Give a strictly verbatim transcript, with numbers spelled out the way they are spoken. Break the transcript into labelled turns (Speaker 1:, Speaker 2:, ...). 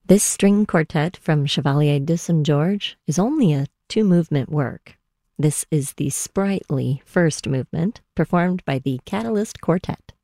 Speaker 1: This string quartet from Chevalier de Saint George is only a two-movement work. This is the sprightly first movement, performed by the Catalyst Quartet.